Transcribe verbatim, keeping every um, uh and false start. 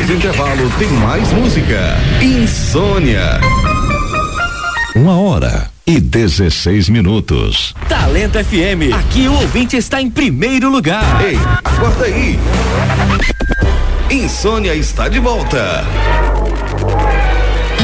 do intervalo tem mais música. Insônia. Uma hora e dezesseis minutos. Talento F M. Aqui o ouvinte está em primeiro lugar. Ei, acorda aí. Insônia está de volta.